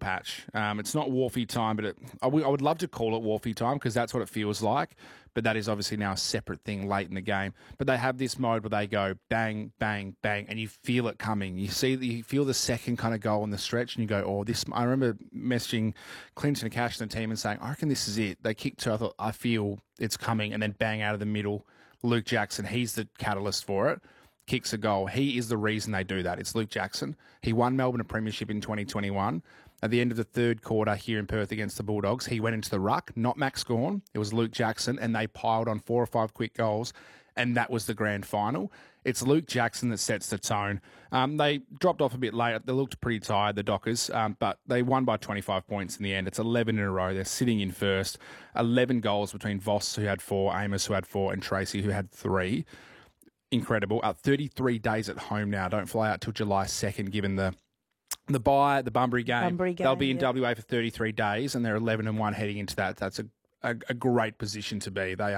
patch. It's not Wharfie time, but I would love to call it Wharfie time because that's what it feels like. But that is obviously now a separate thing late in the game. But they have this mode where they go bang, bang, bang, and you feel it coming. You feel the second kind of goal on the stretch, and you go, "Oh, this." I remember messaging Clinton and Cash and the team and saying, "I reckon this is it." They kicked two. I thought, I feel it's coming, and then bang out of the middle. Luke Jackson, he's the catalyst for it. Kicks a goal. He is the reason they do that. It's Luke Jackson. He won Melbourne a premiership in 2021. At the end of the third quarter here in Perth against the Bulldogs, he went into the ruck, not Max Gawn. It was Luke Jackson, and they piled on 4 or 5 quick goals, and that was the grand final. It's Luke Jackson that sets the tone. They dropped off a bit late. They looked pretty tired, the Dockers, but they won by 25 points in the end. It's 11 in a row. They're sitting in first. 11 goals between Voss, who had 4, Amos, who had 4, and Tracy, who had 3. Incredible. 33 days at home now. Don't fly out till July 2nd, given the bye, the Bunbury game. They'll be in WA for 33 days, and they're 11-1 heading into that. That's a great position to be. They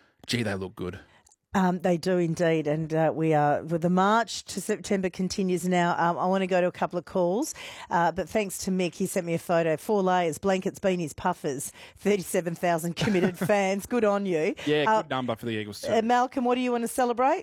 look good. They do indeed, and we are with the March to September continues now. I want to go to a couple of calls, but thanks to Mick, he sent me a photo. 4 layers, blankets, beanies, puffers, 37,000 committed fans. Good on you. Yeah, good number for the Eagles too. Malcolm, what do you want to celebrate?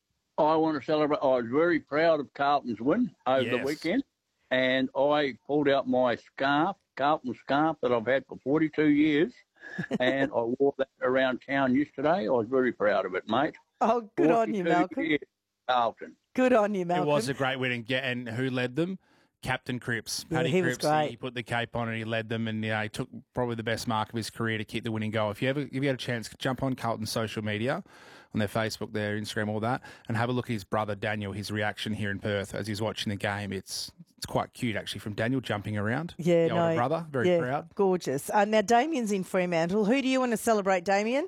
I want to celebrate. I was very proud of Carlton's win over the weekend, and I pulled out my scarf, Carlton scarf that I've had for 42 years, and I wore that around town yesterday. I was very proud of it, mate. Oh, good on you, Malcolm. Years, Carlton. Good on you, Malcolm. It was a great win, and who led them? Captain Cripps. Yeah, Paddy he Cripps, was great. he put the cape on and he led them, and he took probably the best mark of his career to kick the winning goal. If you had a chance, jump on Carlton's social media, on their Facebook, their Instagram, all that, and have a look at his brother Daniel, his reaction here in Perth as he's watching the game. It's quite cute, actually, from Daniel jumping around. Yeah, the older brother, very proud. Gorgeous. Now, Damien's in Fremantle. Who do you want to celebrate, Damien?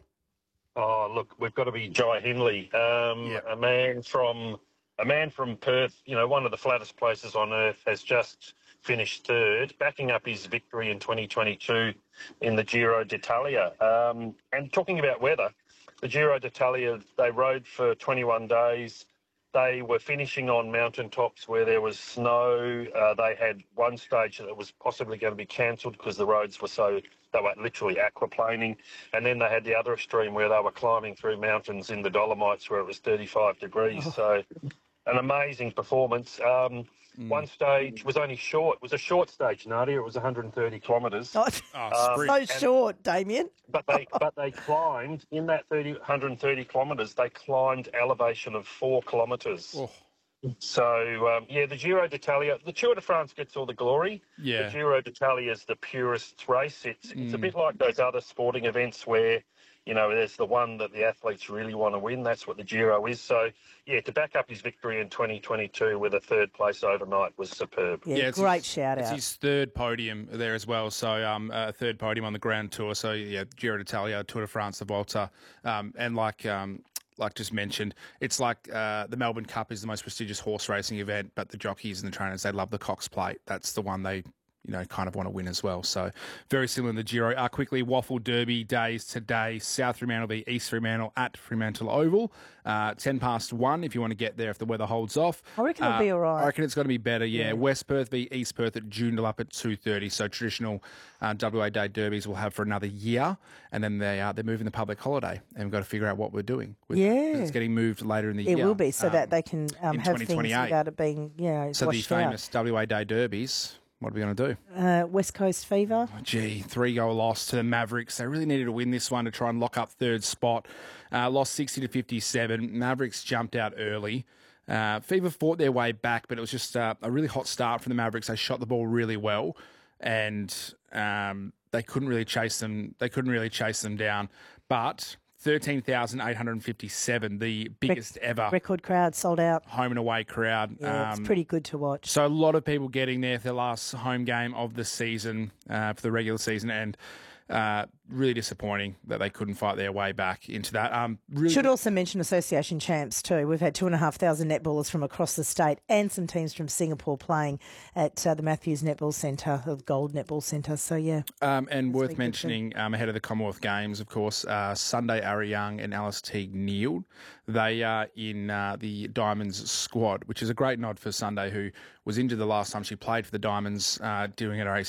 Oh, look, we've got to be Jai Hindley, a man from Perth, one of the flattest places on earth, has just finished third, backing up his victory in 2022 in the Giro d'Italia. And talking about weather, the Giro d'Italia, they rode for 21 days. They were finishing on mountaintops where there was snow. They had one stage that was possibly going to be cancelled because the roads were they were literally aquaplaning. And then they had the other extreme where they were climbing through mountains in the Dolomites where it was 35 degrees. Oh. So an amazing performance. One stage was only short. It was a short stage, Nadia. It was 130 kilometres. So short, Damien. But they climbed, in that 130 kilometres, they climbed elevation of 4 kilometres. Oh. So, the Giro d'Italia, the Tour de France gets all the glory. Yeah. The Giro d'Italia is the purest race. It's a bit like those other sporting events where, there's the one that the athletes really want to win. That's what the Giro is. So, to back up his victory in 2022 with a third place overnight was superb. Yeah, great shout out. It's his third podium there as well. So, a third podium on the Grand Tour. So, Giro d'Italia, Tour de France, the Volta, and like just mentioned, it's like the Melbourne Cup is the most prestigious horse racing event, but the jockeys and the trainers, they love the Cox Plate. That's the one they kind of want to win as well. So very similar in the Giro. Quickly, Waffle Derby days today. South Fremantle v East Fremantle at Fremantle Oval. 1:10 if you want to get there if the weather holds off. I reckon it'll be all right. I reckon it's going to be better, yeah. West Perth v East Perth at Joondalup at 2:30. So traditional WA Day derbies we'll have for another year. And then they're moving the public holiday. And we've got to figure out what we're doing. It's getting moved later in the year. It will be, so that they can have things 2028. without it being, So the washed famous out. WA Day derbies... What are we going to do? West Coast Fever. 3-goal loss to the Mavericks. They really needed to win this one to try and lock up third spot. Lost 60-57. Mavericks jumped out early. Fever fought their way back, but it was just a really hot start from the Mavericks. They shot the ball really well, and they couldn't really chase them. They couldn't really chase them down. But 13,857, the biggest ever record crowd, sold out. Home and away crowd. Yeah, it's pretty good to watch. So a lot of people getting there for their last home game of the season, for the regular season, and really disappointing that they couldn't fight their way back into that. Should also mention association champs too. We've had 2,500 netballers from across the state and some teams from Singapore playing at the Matthews Netball Centre, the Gold Netball Centre. So, and worth mentioning, ahead of the Commonwealth Games, of course, Sunday Ari Young and Alice Teague Neal. They are in the Diamonds squad, which is a great nod for Sunday, who was injured the last time she played for the Diamonds, doing it at